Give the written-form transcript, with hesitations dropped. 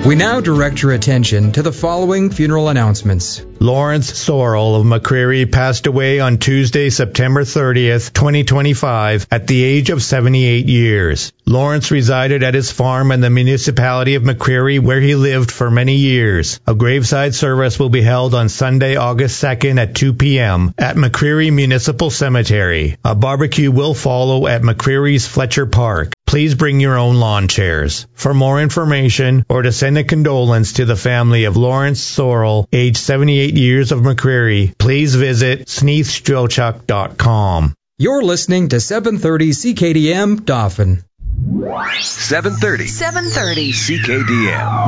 We now direct your attention to the following funeral announcements. Lawrence Sorrell of McCreary passed away on Tuesday, September 30th, 2025, at the age of 78 years. Lawrence resided at his farm in the municipality of McCreary, where he lived for many years. A graveside service will be held on Sunday, August 2nd at 2 p.m. at McCreary Municipal Cemetery. A barbecue will follow at McCreary's Fletcher Park. Please bring your own lawn chairs. For more information or to send a condolence to the family of Lawrence Sorrell, age 78 years of McCreary, please visit sneathstrelchuk.com. You're listening to 730 CKDM Dauphin. 730 CKDM.